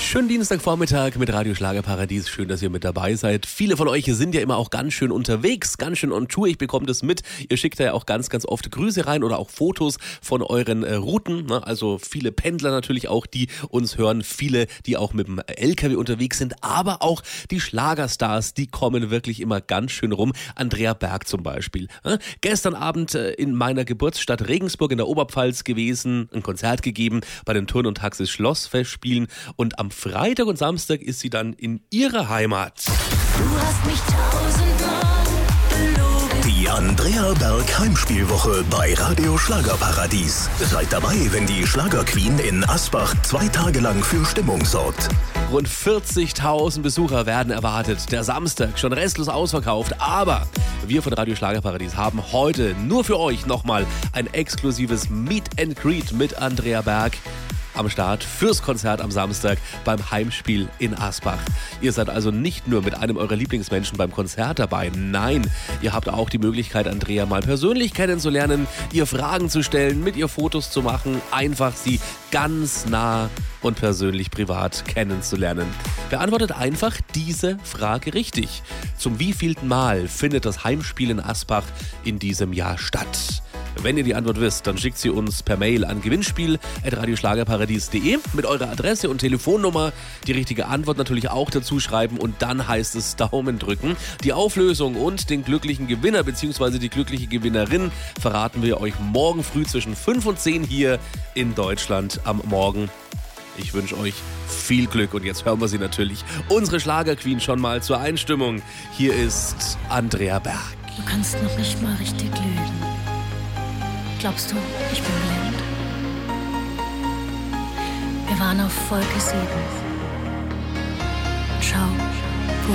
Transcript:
Schönen Dienstagvormittag mit Radio Schlagerparadies. Schön, dass ihr mit dabei seid. Viele von euch sind ja immer auch ganz schön unterwegs, ganz schön on Tour. Ich bekomme das mit. Ihr schickt ja auch ganz, ganz oft Grüße rein oder auch Fotos von euren Routen. Ne? Also viele Pendler natürlich auch, die uns hören. Viele, die auch mit dem LKW unterwegs sind. Aber auch die Schlagerstars, die kommen wirklich immer ganz schön rum. Andrea Berg zum Beispiel. Ne? Gestern Abend in meiner Geburtsstadt Regensburg in der Oberpfalz gewesen, ein Konzert gegeben bei den Turn- und Taxis Schlossfestspielen. Und am Freitag und Samstag ist sie dann in ihrer Heimat. Du hast mich tausendmal belogen. Die Andrea Berg Heimspielwoche bei Radio Schlagerparadies. Seid dabei, wenn die Schlagerqueen in Asbach 2 Tage lang für Stimmung sorgt. Rund 40.000 Besucher werden erwartet. Der Samstag schon restlos ausverkauft. Aber wir von Radio Schlagerparadies haben heute nur für euch nochmal ein exklusives Meet and Greet mit Andrea Berg am Start fürs Konzert am Samstag beim Heimspiel in Asbach. Ihr seid also nicht nur mit einem eurer Lieblingsmenschen beim Konzert dabei, nein, ihr habt auch die Möglichkeit, Andrea mal persönlich kennenzulernen, ihr Fragen zu stellen, mit ihr Fotos zu machen, einfach sie ganz nah und persönlich privat kennenzulernen. Beantwortet einfach diese Frage richtig. Zum wievielten Mal findet das Heimspiel in Asbach in diesem Jahr statt? Wenn ihr die Antwort wisst, dann schickt sie uns per Mail an gewinnspiel@radioschlagerparadies.de mit eurer Adresse und Telefonnummer. Die richtige Antwort natürlich auch dazu schreiben und dann heißt es Daumen drücken. Die Auflösung und den glücklichen Gewinner bzw. die glückliche Gewinnerin verraten wir euch morgen früh zwischen 5 und 10 hier in Deutschland am Morgen. Ich wünsche euch viel Glück und jetzt hören wir sie natürlich, unsere Schlagerqueen, schon mal zur Einstimmung. Hier ist Andrea Berg. Du kannst noch nicht mal richtig lügen. Glaubst du, ich bin blind? Wir waren auf Wolke 7. Schau,